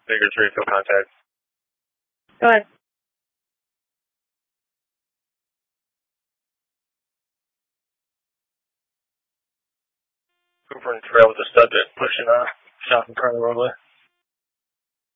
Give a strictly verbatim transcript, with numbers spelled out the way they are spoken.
Figure three, field contact. Go ahead. Cooper and trail with the subject pushing uh, south in front of the roadway.